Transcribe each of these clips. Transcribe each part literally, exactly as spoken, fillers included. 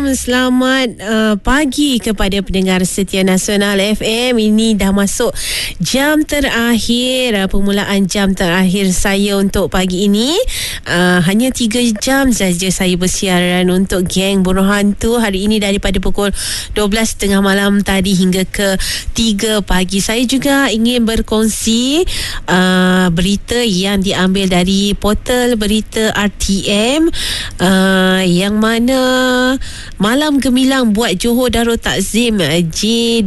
Assalamualaikum, selamat uh, pagi kepada pendengar setia Nasional F M. Ini dah masuk jam terakhir, uh, permulaan jam terakhir saya untuk pagi ini. uh, Hanya tiga jam saja saya bersiaran untuk Geng Bunuh Hantu hari ini, daripada pukul dua belas tiga puluh malam tadi hingga ke tiga pagi. Saya juga ingin berkongsi uh, berita yang diambil dari portal berita R T M, uh, yang mana malam gemilang buat Johor Darul Takzim J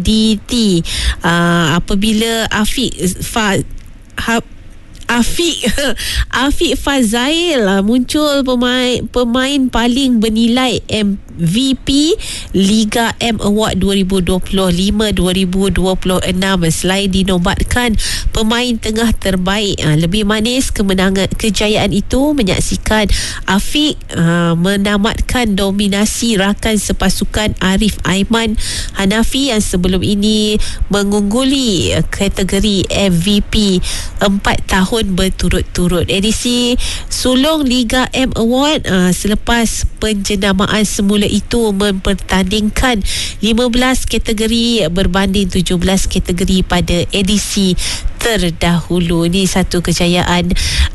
D T, uh, apabila Afiq Fa, ha, Afiq Afiq Fazail muncul pemain pemain paling bernilai M V P Liga M Award dua ribu dua puluh lima dua ribu dua puluh enam selain dinobatkan pemain tengah terbaik. Lebih manis kemenangan kejayaan itu menyaksikan Afiq uh, menamatkan dominasi rakan sepasukan Arif Aiman Hanafi yang sebelum ini mengungguli kategori M V P empat tahun berturut-turut. Edisi sulung Liga M Award uh, selepas penjenamaan semula itu mempertandingkan lima belas kategori berbanding tujuh belas kategori pada edisi terdahulu. Ini satu kejayaan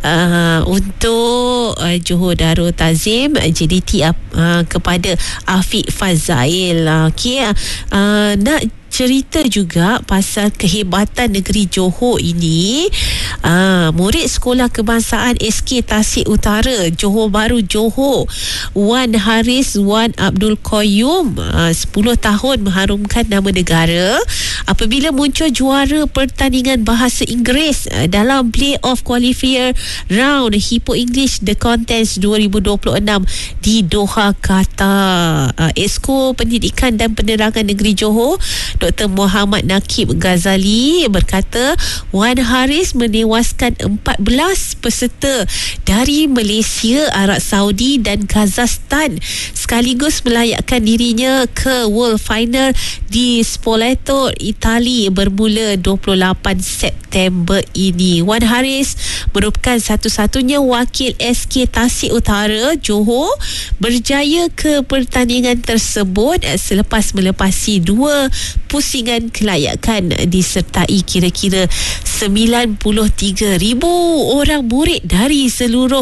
uh, untuk uh, Johor Darul Takzim J D T uh, kepada Afiq Fazail. Okey, uh, nak cerita juga pasal kehebatan negeri Johor ini. Aa, murid Sekolah Kebangsaan S K Tasik Utara Johor Bahru Johor, Wan Haris Wan Abdul Qayyum, aa, sepuluh tahun mengharumkan nama negara apabila muncul juara pertandingan bahasa Inggeris aa, dalam Play-off Qualifier Round Hippo English The Contest dua ribu dua puluh enam di Doha, Qatar. Aa, Esko Pendidikan dan Penerangan Negeri Johor Doktor Muhammad Nakib Ghazali berkata Wan Haris menewaskan empat belas peserta dari Malaysia, Arab Saudi dan Kazakhstan, sekaligus melayakkan dirinya ke World Final di Spoleto, Itali bermula dua puluh lapan September ini. Wan Haris merupakan satu-satunya wakil S K Tasik Utara Johor berjaya ke pertandingan tersebut selepas melepasi dua pusingan kelayakan disertai kira-kira sembilan puluh tiga ribu orang murid dari seluruh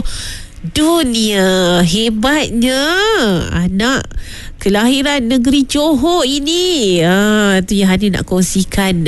dunia. Hebatnya anak kelahiran negeri Johor ini. Ah, tu yang Hani nak kongsikan